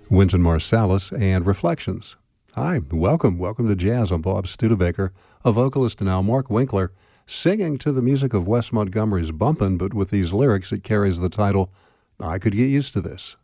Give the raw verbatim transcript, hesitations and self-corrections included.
Wynton Marsalis and Reflections. Hi, welcome. Welcome to Jazz. I'm Bob Studebaker, a vocalist now. Mark Winkler singing to the music of Wes Montgomery's Bumpin', but with these lyrics, it carries the title, I Could Get Used to This.